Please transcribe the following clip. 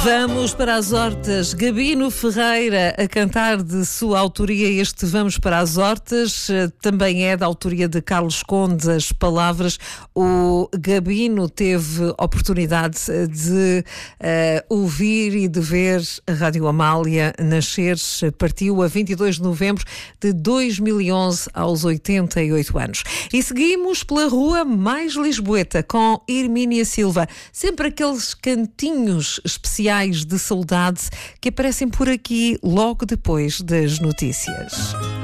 Vamos para as Hortas. Gabino Ferreira a cantar de sua autoria este Vamos para as Hortas. Também é da autoria de Carlos Conde as palavras. O Gabino teve oportunidade de ouvir e de ver a Rádio Amália nascer. Partiu a 22 de novembro de 2011 aos 88 anos. E seguimos pela rua mais lisboeta com Hermínia Silva. Sempre aqueles cantinhos especiais de saudade que aparecem por aqui logo depois das notícias.